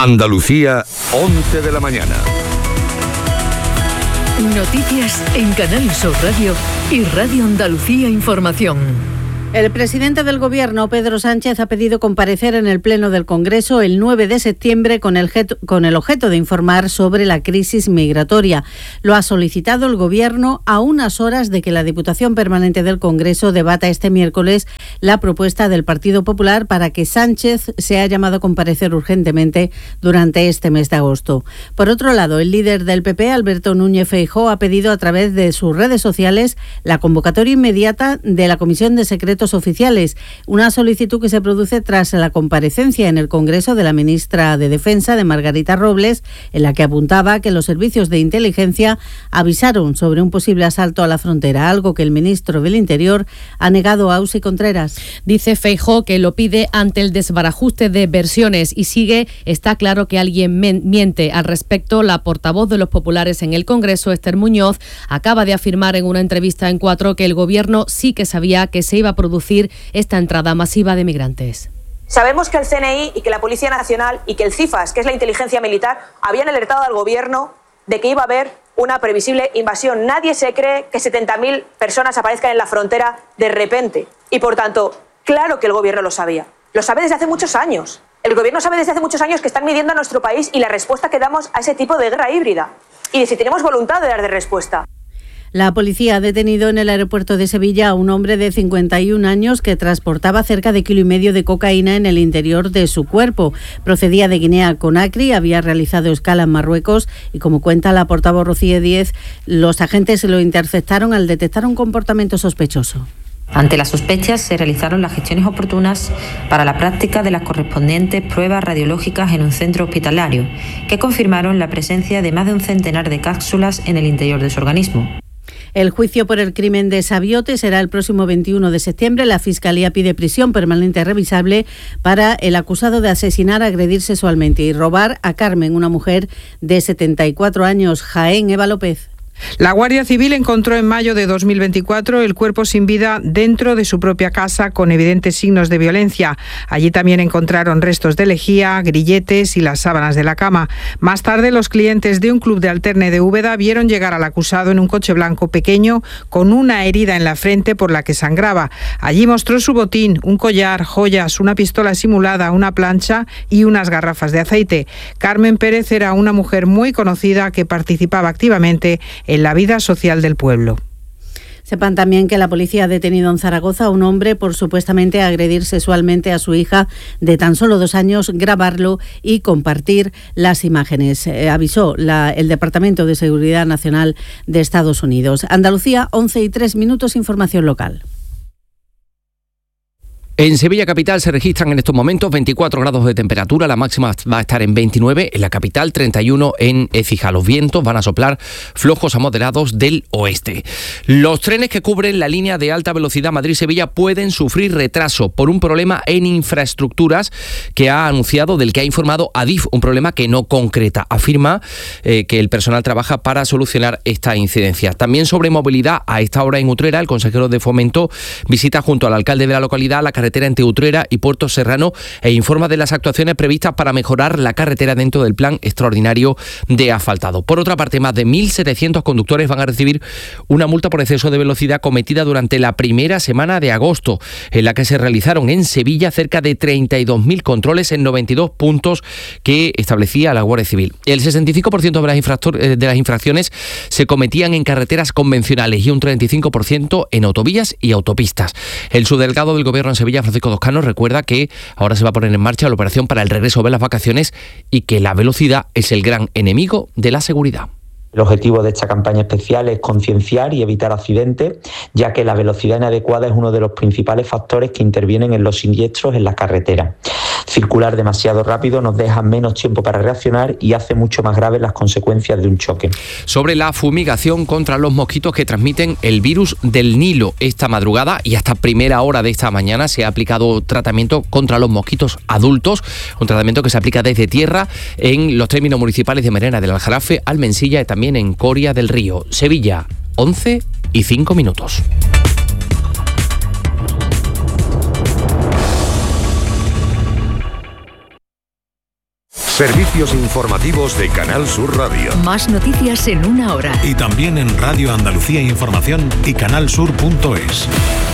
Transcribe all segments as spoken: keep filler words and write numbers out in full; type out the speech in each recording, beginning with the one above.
Andalucía, once de la mañana. Noticias en Canal Sur Radio y Radio Andalucía Información. El presidente del Gobierno, Pedro Sánchez, ha pedido comparecer en el Pleno del Congreso el nueve de septiembre con el, con el objeto de informar sobre la crisis migratoria. Lo ha solicitado el Gobierno a unas horas de que la Diputación Permanente del Congreso debata este miércoles la propuesta del Partido Popular para que Sánchez sea llamado a comparecer urgentemente durante este mes de agosto. Por otro lado, el líder del P P, Alberto Núñez Feijóo, ha pedido a través de sus redes sociales la convocatoria inmediata de la Comisión de Secretos Oficiales, una solicitud que se produce tras la comparecencia en el Congreso de la ministra de Defensa, de Margarita Robles, en la que apuntaba que los servicios de inteligencia avisaron sobre un posible asalto a la frontera, algo que el ministro del Interior ha negado a Ausi Contreras. Dice Feijóo que lo pide ante el desbarajuste de versiones y sigue: está claro que alguien miente. Al respecto, la portavoz de los populares en el Congreso, Esther Muñoz, acaba de afirmar en una entrevista en Cuatro que el Gobierno sí que sabía que se iba a producir esta entrada masiva de migrantes. Sabemos que el C N I y que la Policía Nacional y que el CIFAS, que es la inteligencia militar, habían alertado al Gobierno de que iba a haber una previsible invasión. Nadie se cree que setenta mil personas aparezcan en la frontera de repente. Y por tanto, claro que el Gobierno lo sabía. Lo sabe desde hace muchos años. El Gobierno sabe desde hace muchos años que están midiendo a nuestro país y la respuesta que damos a ese tipo de guerra híbrida. Y de si tenemos voluntad de dar de respuesta. La policía ha detenido en el aeropuerto de Sevilla a un hombre de cincuenta y un años que transportaba cerca de kilo y medio de cocaína en el interior de su cuerpo. Procedía de Guinea-Conakry, había realizado escala en Marruecos y, como cuenta la portavoz Rocío Díez, los agentes lo interceptaron al detectar un comportamiento sospechoso. Ante las sospechas se realizaron las gestiones oportunas para la práctica de las correspondientes pruebas radiológicas en un centro hospitalario, que confirmaron la presencia de más de un centenar de cápsulas en el interior de su organismo. El juicio por el crimen de Sabiote será el próximo veintiuno de septiembre. La Fiscalía pide prisión permanente revisable para el acusado de asesinar, agredir sexualmente y robar a Carmen, una mujer de setenta y cuatro años. Jaén, Eva López. La Guardia Civil encontró en mayo de dos mil veinticuatro el cuerpo sin vida dentro de su propia casa con evidentes signos de violencia. Allí también encontraron restos de lejía, grilletes y las sábanas de la cama. Más tarde, los clientes de un club de alterne de Úbeda vieron llegar al acusado en un coche blanco pequeño con una herida en la frente por la que sangraba. Allí mostró su botín, un collar, joyas, una pistola simulada, una plancha y unas garrafas de aceite. Carmen Pérez era una mujer muy conocida que participaba activamente en la vida social del pueblo. Sepan también que la policía ha detenido en Zaragoza a un hombre por supuestamente agredir sexualmente a su hija de tan solo dos años, grabarlo y compartir las imágenes. Eh, avisó la, el Departamento de Seguridad Nacional de Estados Unidos. Andalucía, once y tres minutos, información local. En Sevilla capital se registran en estos momentos veinticuatro grados de temperatura, la máxima va a estar en veintinueve en la capital, treinta y uno en Écija. Los vientos van a soplar flojos a moderados del oeste. Los trenes que cubren la línea de alta velocidad Madrid-Sevilla pueden sufrir retraso por un problema en infraestructuras que ha anunciado, del que ha informado Adif, un problema que no concreta. Afirma eh, que el personal trabaja para solucionar esta incidencia. También sobre movilidad, a esta hora en Utrera, el consejero de Fomento visita junto al alcalde de la localidad la carretera entre Utrera y Puerto Serrano e informa de las actuaciones previstas para mejorar la carretera dentro del plan extraordinario de asfaltado. Por otra parte, más de mil setecientos conductores van a recibir una multa por exceso de velocidad cometida durante la primera semana de agosto, en la que se realizaron en Sevilla cerca de treinta y dos mil controles en noventa y dos puntos que establecía la Guardia Civil. El sesenta y cinco por ciento de las, infractor- de las infracciones se cometían en carreteras convencionales y un treinta y cinco por ciento en autovías y autopistas. El subdelegado del Gobierno en Sevilla, Francisco Toscano, recuerda que ahora se va a poner en marcha la operación para el regreso de las vacaciones y que la velocidad es el gran enemigo de la seguridad. El objetivo de esta campaña especial es concienciar y evitar accidentes, ya que la velocidad inadecuada es uno de los principales factores que intervienen en los siniestros en las carreteras. Circular demasiado rápido nos deja menos tiempo para reaccionar y hace mucho más graves las consecuencias de un choque. Sobre la fumigación contra los mosquitos que transmiten el virus del Nilo, esta madrugada y hasta primera hora de esta mañana se ha aplicado tratamiento contra los mosquitos adultos, un tratamiento que se aplica desde tierra en los términos municipales de Merena del Aljarafe, Almensilla y también en Coria del Río. Sevilla, once y cinco minutos. Servicios informativos de Canal Sur Radio. Más noticias en una hora. Y también en Radio Andalucía Información y canalsur punto es.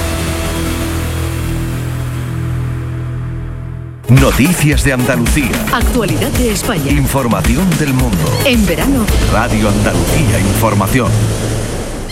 Noticias de Andalucía. Actualidad de España. Información del mundo. En verano. Radio Andalucía Información.